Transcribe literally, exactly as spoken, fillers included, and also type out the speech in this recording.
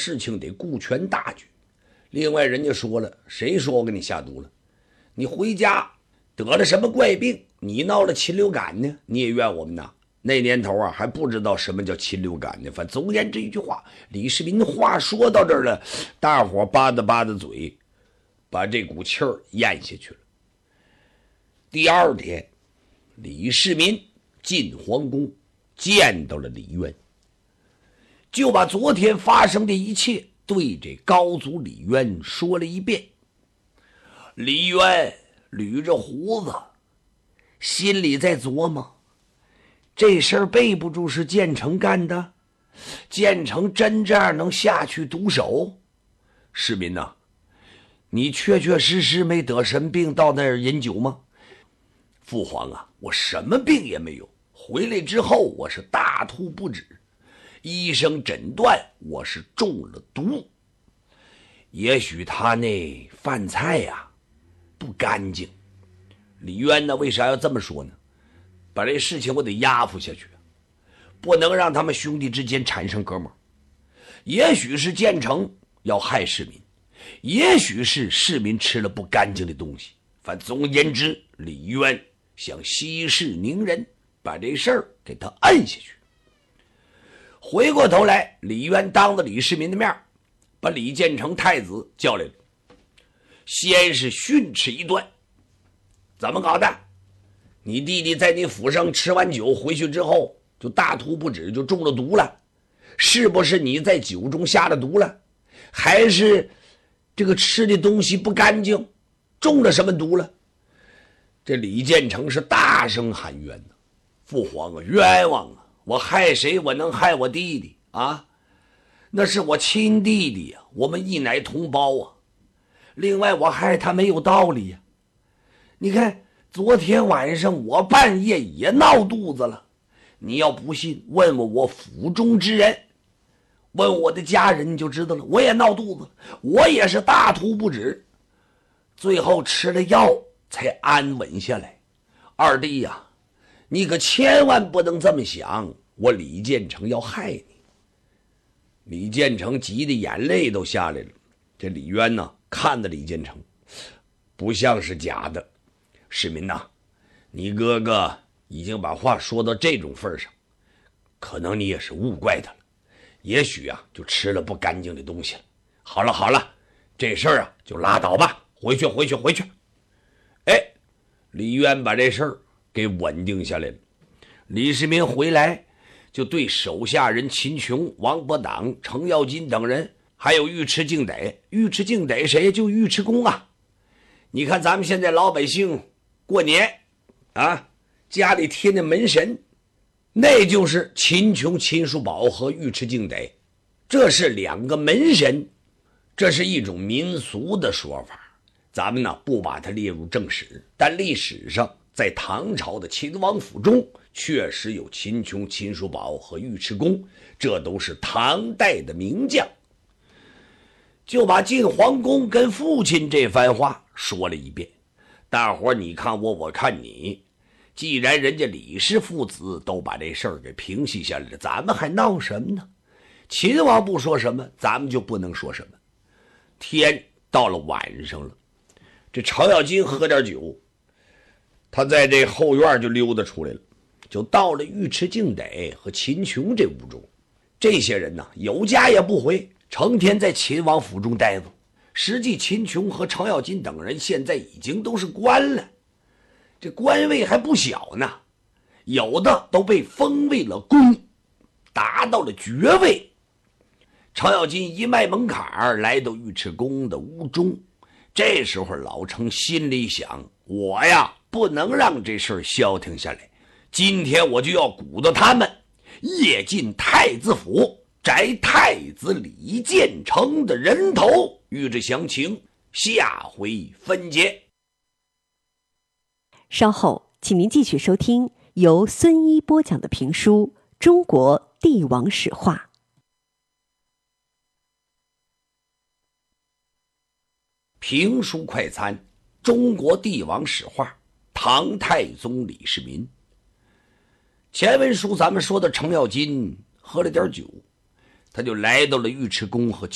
事情得顾全大局。另外人家说了，谁说我给你下毒了？你回家得了什么怪病，你闹了禽流感呢，你也怨我们呐？那年头啊还不知道什么叫禽流感呢。反正总而言之一句话，李世民话说到这儿了，大伙吧嗒吧嗒嘴，把这股气儿咽下去了。第二天，李世民进皇宫见到了李渊，就把昨天发生的一切对这高祖李渊说了一遍。李渊捋着胡子，心里在琢磨，这事儿背不住是建成干的，建成真这样能下去毒手？世民呐、啊，你确确实实没得什么病到那儿饮酒吗？父皇啊，我什么病也没有，回来之后我是大吐不止，医生诊断我是中了毒。也许他那饭菜呀、啊、不干净。李渊呢为啥要这么说呢？把这事情我得压服下去，不能让他们兄弟之间产生隔膜。也许是建成要害市民，也许是市民吃了不干净的东西，反总而言之，李渊想息事宁人，把这事儿给他摁下去。回过头来，李渊当着李世民的面，把李建成太子叫来了，先是训斥一顿。怎么搞的？你弟弟在你府上吃完酒回去之后就大吐不止，就中了毒了，是不是你在酒中下了毒了？还是这个吃的东西不干净，中了什么毒了？这李建成是大声喊冤呐！父皇啊，冤枉啊！我害谁？我能害我弟弟啊？那是我亲弟弟呀、啊，我们一奶同胞啊。另外我害他没有道理呀、啊。你看昨天晚上我半夜也闹肚子了，你要不信问问我府中之人，问我的家人你就知道了，我也闹肚子了，我也是大吐不止，最后吃了药才安稳下来。二弟呀、啊，你可千万不能这么想，我李建成要害你。李建成急得眼泪都下来了。这李渊呢，看着李建成不像是假的。世民呐，你哥哥已经把话说到这种份上，可能你也是误怪他了，也许啊就吃了不干净的东西了。好了好了，这事儿啊就拉倒吧，回去回去回去。哎，李渊把这事儿给稳定下来了。李世民回来就对手下人秦琼、王伯党、程咬金等人，还有尉迟敬德，尉迟敬德谁？就尉迟恭啊。你看咱们现在老百姓过年啊，家里贴那门神，那就是秦琼、秦叔宝和尉迟敬德，这是两个门神，这是一种民俗的说法，咱们呢不把它列入正史，但历史上在唐朝的秦王府中确实有秦琼、秦叔宝和尉迟恭，这都是唐代的名将。就把进皇宫跟父亲这番话说了一遍。大伙儿你看我，我看你，既然人家李氏父子都把这事儿给平息下来了，咱们还闹什么呢？秦王不说什么，咱们就不能说什么。天到了晚上了，这程咬金喝点酒，他在这后院就溜达出来了，就到了尉迟敬德和秦琼这屋中。这些人呢，有家也不回，成天在秦王府中待着。实际秦琼和程咬金等人现在已经都是官了，这官位还不小呢，有的都被封为了公，达到了爵位。程咬金一迈门槛来到尉迟恭的屋中，这时候老程心里想，我呀不能让这事儿消停下来，今天我就要鼓捣他们夜进太子府摘太子李建成的人头。欲知详情，下回分解。 稍后请您继续收听由孙一播讲的评书《中国帝王史话》。 评书快餐，中国帝王史话，唐太宗李世民。前文书咱们说的程咬金喝了点酒，他就来到了尉迟恭和